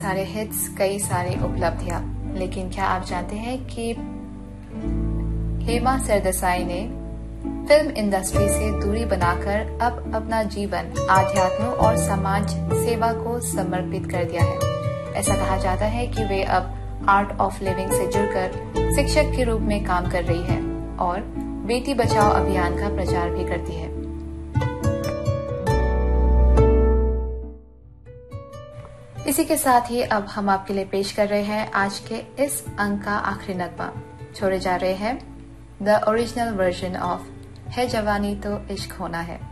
सारे हिट्स, कई सारे उपलब्धियां, लेकिन क्या आप जानते हैं कि हेमा सरदेसाई ने फिल्म इंडस्ट्री से दूरी बनाकर अब अपना जीवन आध्यात्म और समाज सेवा को समर्पित कर दिया है। ऐसा कहा जाता है कि वे अब आर्ट ऑफ लिविंग से जुड़कर शिक्षक के रूप में काम कर रही है और बेटी बचाओ अभियान का प्रचार भी करती है। इसी के साथ ही अब हम आपके लिए पेश कर रहे हैं आज के इस अंक का आखिरी नगमा। छोड़े जा रहे हैं द ओरिजिनल वर्जन ऑफ है जवानी तो इश्क होना है।